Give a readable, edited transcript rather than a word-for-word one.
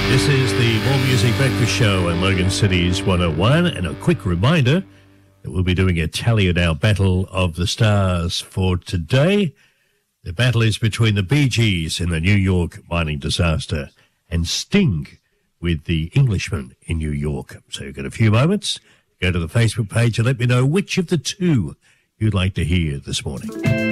This is the More Music Breakfast Show on Logan City's 101, and a quick reminder that we'll be doing a tally of our Battle of the Stars for today. The battle is between the Bee Gees in the New York mining disaster and Sting with the Englishman in New York. So you've got a few moments. Go to the Facebook page and let me know which of the two you'd like to hear this morning.